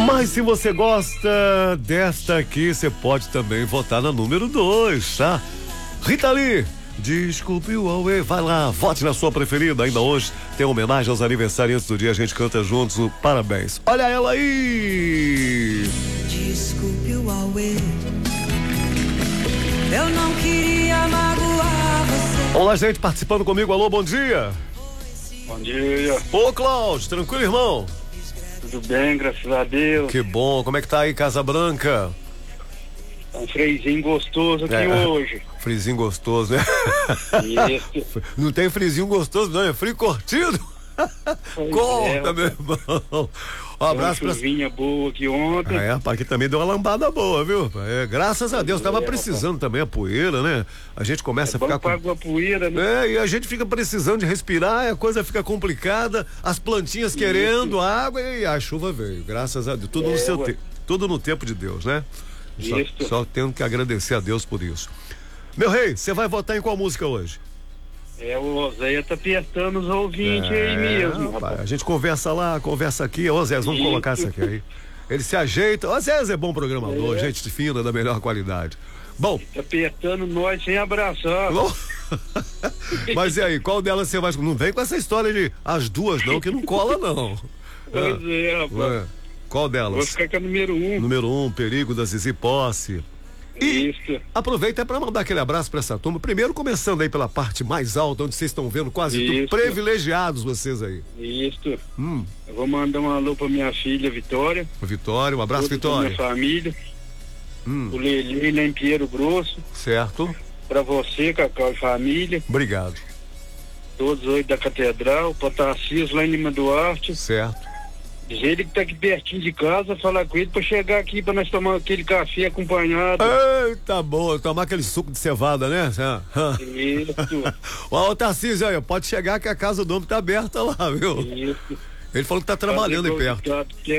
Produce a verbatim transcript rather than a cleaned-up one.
Mas se você gosta desta aqui, você pode também votar na número dois, tá? Rita Lee, desculpe o Huawei, vai lá, vote na sua preferida. Ainda hoje tem homenagem aos aniversariantes do dia, a gente canta juntos o parabéns. Olha ela aí! Desculpe o Huawei, eu não queria magoar você. Olá, gente, participando comigo, alô, bom dia. Bom dia. Ô, Cláudio, tranquilo, irmão? Tudo bem, graças a Deus. Que bom, como é que tá aí, Casa Branca? Um friozinho gostoso aqui é, hoje. Friozinho gostoso, né? Isso. Não tem friozinho gostoso, não, é frio curtido. Corta, é, meu irmão. Um abraço pra... chuvinha boa aqui ontem. Ah, é, rapaz, aqui também deu uma lambada boa, viu? É, graças a Deus, tava é, precisando rapaz. também a poeira, né? A gente começa é a ficar com... com a poeira, né? É, e a gente fica precisando de respirar, a coisa fica complicada, as plantinhas Isso. querendo água e a chuva veio, graças a Deus. Tudo é, no seu tempo, tudo no tempo de Deus, né? Só, só tendo que agradecer a Deus por isso. Meu rei, você vai votar em qual música hoje? É, o Oséia tá apertando os ouvintes é, aí mesmo. Rapaz, a gente conversa lá, conversa aqui. Ô Zé, vamos Isso. colocar isso aqui aí. Ele se ajeita. Ô Zé, é bom programador, é. gente fina, da melhor qualidade. Bom. Tá apertando nós sem abraçar. Mas e aí, qual delas você vai... Não vem com essa história de as duas não, que não cola não. Pois é, rapaz. É. Qual delas? Vou ficar com a número um. Número um, Perigo, da Zizi Posse. E Isso. aproveita para mandar aquele abraço para essa turma. Primeiro começando aí pela parte mais alta, onde vocês estão vendo quase tudo, privilegiados vocês aí. Isso. Hum. Eu vou mandar um alô para minha filha Vitória. Vitória, um abraço, Vitória. Minha família. Hum. O Lelê lá em Pinheiro Grosso. Certo. Para você, Cacau e família. Obrigado. Todos oito da Catedral, para Tarcísio lá em Lima Duarte. Certo. Diz ele que tá aqui pertinho de casa, falar com ele pra chegar aqui pra nós tomar aquele café acompanhado. Eita, boa, tomar aquele suco de cevada, né? Isso. Ó, o Tarcísio aí, pode chegar que a casa do homem tá aberta lá, viu? Isso. Ele falou que tá trabalhando aí perto.